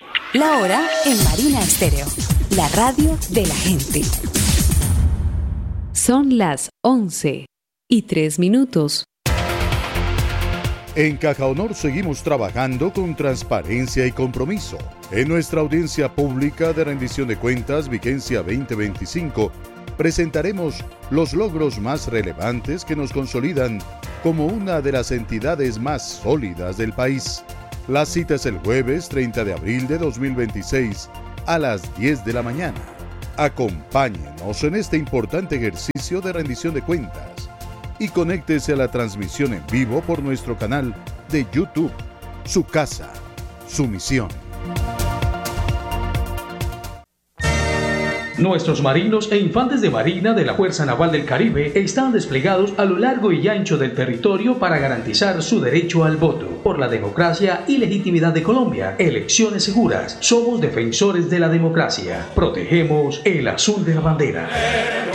La hora en Marina Estéreo, la radio de la gente. Son las 11:03. En Caja Honor seguimos trabajando con transparencia y compromiso. En nuestra audiencia pública de rendición de cuentas Vigencia 2025, presentaremos los logros más relevantes que nos consolidan como una de las entidades más sólidas del país. La cita es el jueves 30 de abril de 2026 a las 10 de la mañana. Acompáñenos en este importante ejercicio de rendición de cuentas y conéctese a la transmisión en vivo por nuestro canal de YouTube. Su casa, su misión. Nuestros marinos e infantes de marina de la Fuerza Naval del Caribe están desplegados a lo largo y ancho del territorio para garantizar su derecho al voto. Por la democracia y legitimidad de Colombia, elecciones seguras. Somos defensores de la democracia. Protegemos el azul de la bandera.